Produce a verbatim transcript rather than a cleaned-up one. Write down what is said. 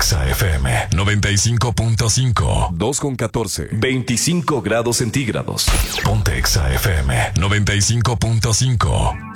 Exa F M noventa y cinco punto cinco. dos con catorce. veinticinco grados centígrados. Ponte Exa F M noventa y cinco punto cinco.